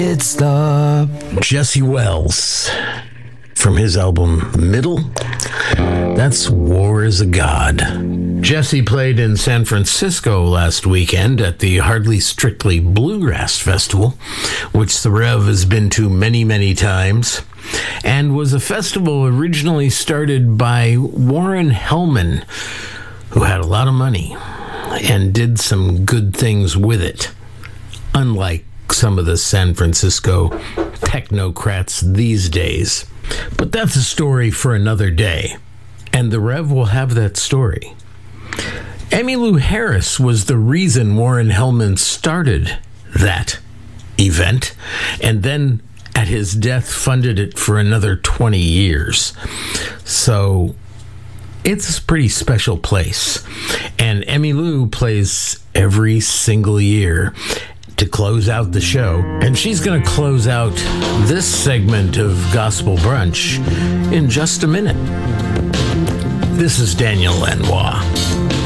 It's the Jesse Wells from his album Middle. That's War is a God. Jesse played in San Francisco last weekend at the Hardly Strictly Bluegrass Festival, which the Rev has been to many, many times, and was a festival originally started by Warren Hellman, who had a lot of money and did some good things with it, unlike some of the San Francisco technocrats these days. But that's a story for another day, and the Rev will have that story. Emmylou Harris was the reason Warren Hellman started that event, and then at his death funded it for another 20 years. So it's a pretty special place, and Emmylou plays every single year to close out the show, and she's going to close out this segment of Gospel Brunch in just a minute. This is Daniel Lanois.